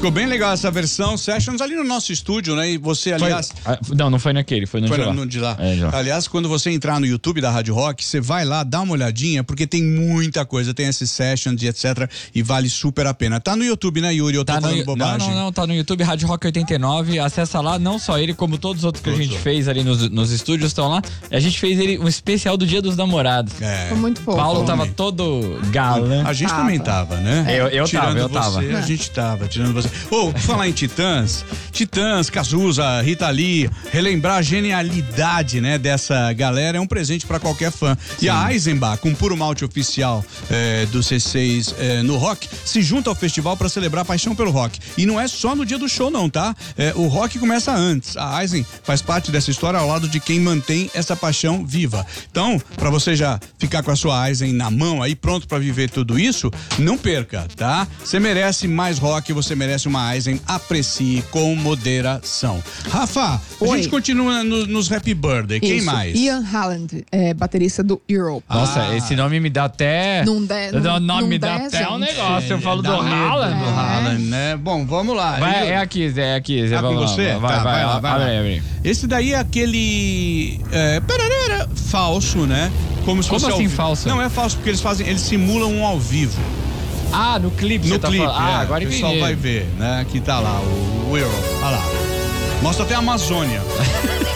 Ficou bem legal essa versão Sessions ali no nosso estúdio, né? E você, aliás... Não foi naquele, foi no de lá. No de lá. De lá. Aliás, quando você entrar no YouTube da Rádio Rock, você vai lá, dá uma olhadinha, porque tem muita coisa, tem esses Sessions e etc, e vale super a pena. Tá no YouTube, né, Yuri? Eu tô falando bobagem. Não, tá no YouTube, Rádio Rock 89, acessa lá, não só ele, como todos os outros que a gente fez ali nos estúdios estão lá. A gente fez um especial do Dia dos Namorados. Foi muito fofo. Paulo tava todo galã. A gente também tava, né? Eu tava. A gente tava, tirando você. Falar em Titãs, Cazuza, Rita Lee, relembrar a genialidade, né, dessa galera é um presente pra qualquer fã. Sim. E a Eisenbach, com puro malte oficial do C6 no rock, se junta ao festival pra celebrar a paixão pelo rock. E não é só no dia do show não, tá? O rock começa antes. A Eisen faz parte dessa história ao lado de quem mantém essa paixão viva. Então, pra você já ficar com a sua Eisen na mão aí, pronto pra viver tudo isso, não perca, tá? Você merece mais rock, você merece uma Eisen, aprecie com moderação. Rafa, a gente continua nos Happy Birthday, quem mais? Ian Halland, baterista do Europe. Nossa, esse nome me dá até... Não dá até um negócio, eu falo do Haaland. Haaland. Do Haaland, né? Bom, vamos lá. É aqui. Ah, com você? Vai lá. Abre. Esse daí é aquele falso, né? Como assim falso? Não, é falso porque eles simulam um ao vivo. Ah, no clipe você tá falando. Agora o pessoal vai ver, né? Que tá lá, o Europe. Olha lá. Mostra até a Amazônia.